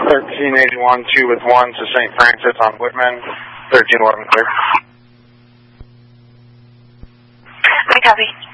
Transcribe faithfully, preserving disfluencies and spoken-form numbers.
thirteen eighty-one, two with one to Saint Francis on Woodman, thirteen eleven clear. I copy.